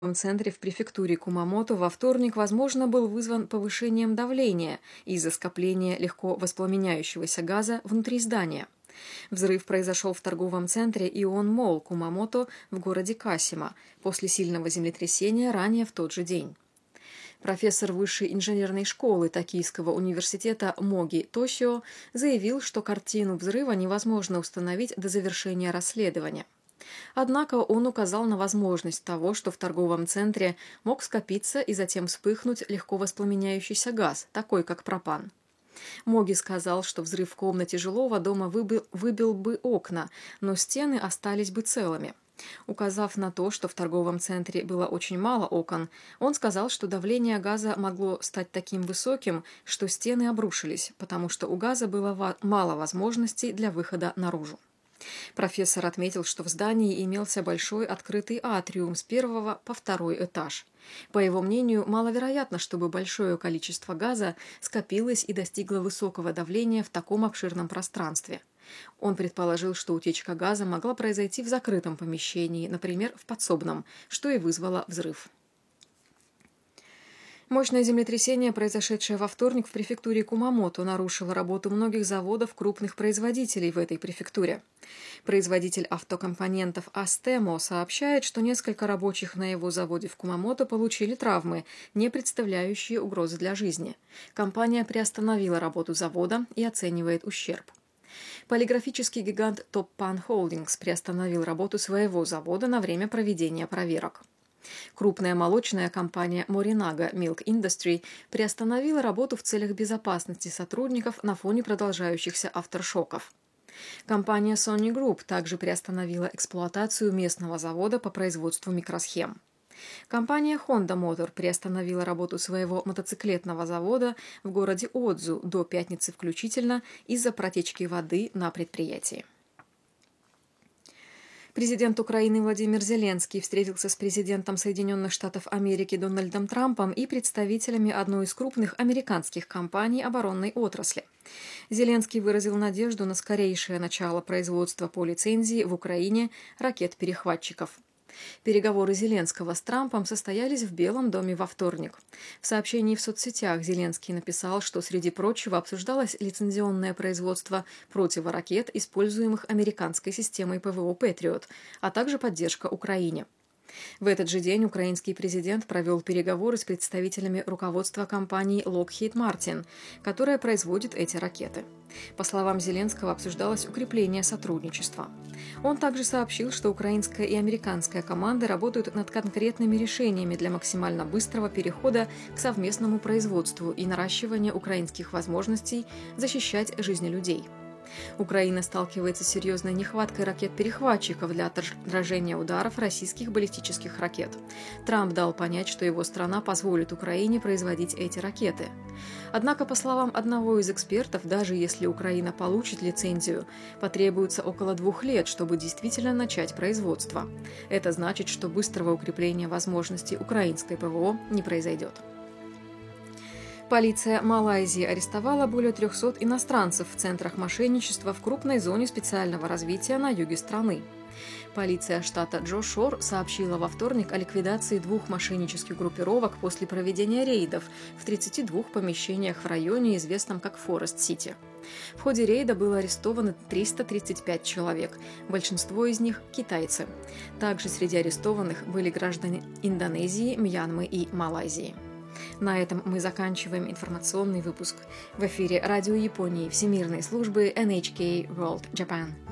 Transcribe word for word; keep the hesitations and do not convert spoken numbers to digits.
В центре в префектуре Кумамото во вторник, возможно, был вызван повышением давления из-за скопления легко воспламеняющегося газа внутри здания. Взрыв произошел в торговом центре Ион Молл Кумамото в городе Касима после сильного землетрясения ранее в тот же день. Профессор высшей инженерной школы Токийского университета Моги Тосио заявил, что картину взрыва невозможно установить до завершения расследования. Однако он указал на возможность того, что в торговом центре мог скопиться и затем вспыхнуть легко воспламеняющийся газ, такой как пропан. Моги сказал, что взрыв в комнате жилого дома выбил, выбил бы окна, но стены остались бы целыми. Указав на то, что в торговом центре было очень мало окон, он сказал, что давление газа могло стать таким высоким, что стены обрушились, потому что у газа было мало возможностей для выхода наружу. Профессор отметил, что в здании имелся большой открытый атриум с первого по второй этаж. По его мнению, маловероятно, чтобы большое количество газа скопилось и достигло высокого давления в таком обширном пространстве. Он предположил, что утечка газа могла произойти в закрытом помещении, например, в подсобном, что и вызвало взрыв. Мощное землетрясение, произошедшее во вторник в префектуре Кумамото, нарушило работу многих заводов крупных производителей в этой префектуре. Производитель автокомпонентов Астемо сообщает, что несколько рабочих на его заводе в Кумамото получили травмы, не представляющие угрозы для жизни. Компания приостановила работу завода и оценивает ущерб. Полиграфический гигант Топпан Холдингс приостановил работу своего завода на время проведения проверок. Крупная молочная компания Morinaga Milk Industry приостановила работу в целях безопасности сотрудников на фоне продолжающихся авторшоков. Компания Sony Group также приостановила эксплуатацию местного завода по производству микросхем. Компания Honda Motor приостановила работу своего мотоциклетного завода в городе Одзу до пятницы включительно из-за протечки воды на предприятии. Президент Украины Владимир Зеленский встретился с президентом Соединенных Штатов Америки Дональдом Трампом и представителями одной из крупных американских компаний оборонной отрасли. Зеленский выразил надежду на скорейшее начало производства по лицензии в Украине ракет-перехватчиков. Переговоры Зеленского с Трампом состоялись в Белом доме во вторник. В сообщении в соцсетях Зеленский написал, что среди прочего обсуждалось лицензионное производство противоракет, используемых американской системой ПВО «Патриот», а также поддержка Украине. В этот же день украинский президент провел переговоры с представителями руководства компании Lockheed Martin, которая производит эти ракеты. По словам Зеленского, обсуждалось укрепление сотрудничества. Он также сообщил, что украинская и американская команды работают над конкретными решениями для максимально быстрого перехода к совместному производству и наращивания украинских возможностей защищать жизни людей. Украина сталкивается с серьезной нехваткой ракет-перехватчиков для отражения ударов российских баллистических ракет. Трамп дал понять, что его страна позволит Украине производить эти ракеты. Однако, по словам одного из экспертов, даже если Украина получит лицензию, потребуется около двух лет, чтобы действительно начать производство. Это значит, что быстрого укрепления возможностей украинской ПВО не произойдет. Полиция Малайзии арестовала более трехсот иностранцев в центрах мошенничества в крупной зоне специального развития на юге страны. Полиция штата Джошор сообщила во вторник о ликвидации двух мошеннических группировок после проведения рейдов в тридцати двух помещениях в районе, известном как Форест-Сити. В ходе рейда было арестовано триста тридцать пять человек, большинство из них – китайцы. Также среди арестованных были граждане Индонезии, Мьянмы и Малайзии. На этом мы заканчиваем информационный выпуск. В эфире Радио Японии Всемирной службы эн эйч кей World Japan.